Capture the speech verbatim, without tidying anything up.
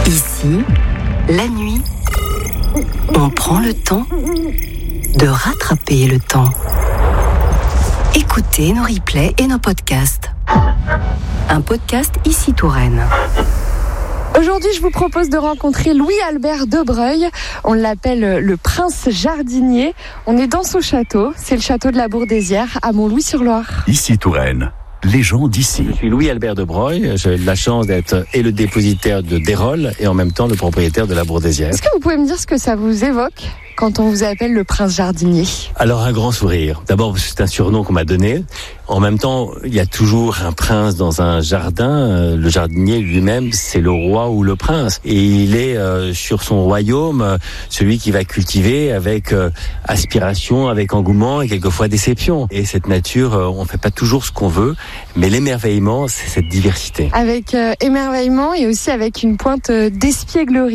Ici, la nuit, on prend le temps de rattraper le temps. Écoutez nos replays et nos podcasts. Un podcast Ici Touraine. Aujourd'hui, je vous propose de rencontrer Louis-Albert Debreuil. On l'appelle le prince jardinier. On est dans son château. C'est le château de la Bourdesière, à Montlouis-sur-Loire. Ici Touraine. Les gens d'ici. Je suis Louis-Albert Debreuil, j'ai la chance d'être et le dépositaire de Dérolle et en même temps le propriétaire de la Bourdesière. Est-ce que vous pouvez me dire ce que ça vous évoque quand on vous appelle le prince jardinier? Alors un grand sourire. D'abord c'est un surnom qu'on m'a donné. En même temps, il y a toujours un prince dans un jardin. Le jardinier lui-même, c'est le roi ou le prince. Et il est euh, sur son royaume, euh, celui qui va cultiver avec euh, aspiration, avec engouement et quelquefois déception. Et cette nature, euh, on fait pas toujours ce qu'on veut, mais l'émerveillement, c'est cette diversité. Avec euh, émerveillement et aussi avec une pointe euh, d'espièglerie.